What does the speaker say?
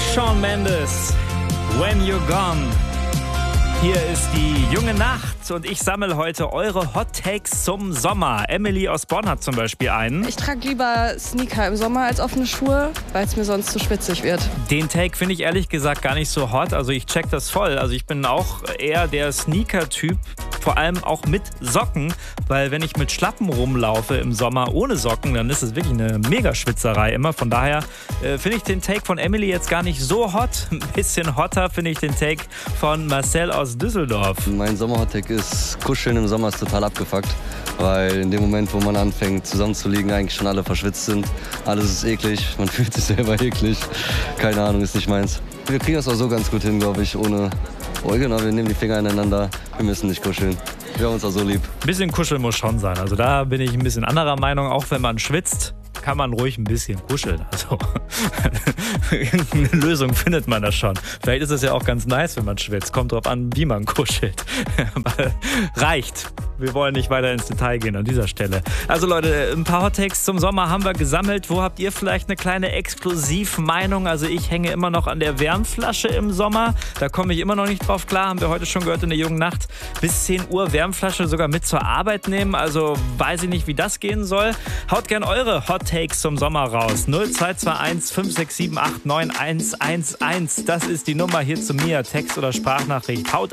Shawn Mendes, When You're Gone. Hier ist die junge Nacht und ich sammle heute eure Hot Takes zum Sommer. Emily aus Bonn hat zum Beispiel einen. Ich trage lieber Sneaker im Sommer als offene Schuhe, weil es mir sonst zu schwitzig wird. Den Take finde ich ehrlich gesagt gar nicht so hot. Also ich check das voll. Also ich bin auch eher der Sneaker-Typ, vor allem auch mit Socken. Weil wenn ich mit Schlappen rumlaufe im Sommer ohne Socken, dann ist es wirklich eine Mega-Schwitzerei immer. Von daher finde ich den Take von Emily jetzt gar nicht so hot. Ein bisschen hotter finde ich den Take von Marcel aus Düsseldorf. Mein Sommer-Hot-Take ist, Kuscheln im Sommer ist total abgefuckt, weil in dem Moment, wo man anfängt zusammenzuliegen, eigentlich schon alle verschwitzt sind. Alles ist eklig, man fühlt sich selber eklig. Keine Ahnung, ist nicht meins. Wir kriegen das auch so ganz gut hin, glaube ich, ohne Eugen, aber wir nehmen die Finger ineinander, wir müssen nicht kuscheln. Wir haben uns auch so lieb. Ein bisschen kuscheln muss schon sein. Also da bin ich ein bisschen anderer Meinung. Auch wenn man schwitzt, kann man ruhig ein bisschen kuscheln. Also irgendeine Lösung findet man da schon. Vielleicht ist es ja auch ganz nice, wenn man schwitzt. Kommt drauf an, wie man kuschelt. Aber reicht. Wir wollen nicht weiter ins Detail gehen an dieser Stelle. Also Leute, ein paar Hottakes zum Sommer haben wir gesammelt. Wo habt ihr vielleicht eine kleine Exklusivmeinung? Also ich hänge immer noch an der Wärmflasche im Sommer. Da komme ich immer noch nicht drauf klar. Haben wir heute schon gehört in der jungen Nacht. Bis 10 Uhr Wärmflasche sogar mit zur Arbeit nehmen. Also weiß ich nicht, wie das gehen soll. Haut gern eure Hottakes zum Sommer raus. 0221 567 89 111. Das ist die Nummer hier zu mir. Text oder Sprachnachricht. Haut